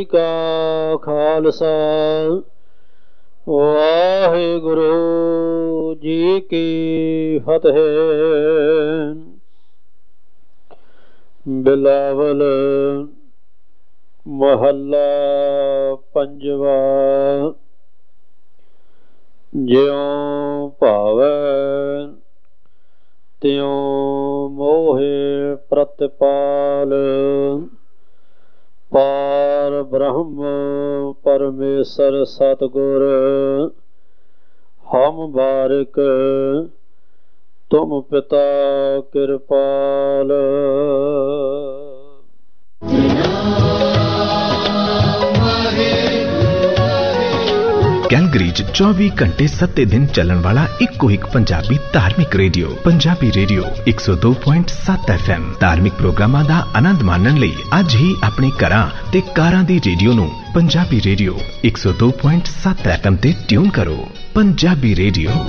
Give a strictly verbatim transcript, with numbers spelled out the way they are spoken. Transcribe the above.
का खालसा वाहिगुरु जी की फतेह। बिलावल महला पंजवा। ज्यों भावै त्यों मोहे प्रतिपाल। पार ब्रह्म परमेश्वर सतगुर हम बारिक तुम पिता कृपाल। ਕੈਲਗਰੀ 'ਚ ਚੌਵੀ ਘੰਟੇ ਸੱਤੇ ਦਿਨ ਚੱਲਣ ਵਾਲਾ ਇੱਕੋ ਇੱਕ ਪੰਜਾਬੀ ਧਾਰਮਿਕ ਰੇਡੀਓ ਪੰਜਾਬੀ ਰੇਡੀਓ ਇੱਕ ਸੌ ਦੋ ਪੁਆਇੰਟ ਸੱਤ ਐਫ ਐਮ। ਧਾਰਮਿਕ ਪ੍ਰੋਗਰਾਮਾਂ ਦਾ ਆਨੰਦ ਮਾਣਨ ਲਈ ਅੱਜ ਹੀ ਆਪਣੇ ਘਰਾਂ ਤੇ ਕਾਰਾਂ ਦੀ ਰੇਡੀਓ ਨੂੰ ਪੰਜਾਬੀ ਰੇਡੀਓ ਇੱਕ ਸੌ ਦੋ ਪੁਆਇੰਟ ਸੱਤ ਐਫ ਐਮ ਤੇ ਟਿਊਨ ਕਰੋ। ਪੰਜਾਬੀ ਰੇਡੀਓ।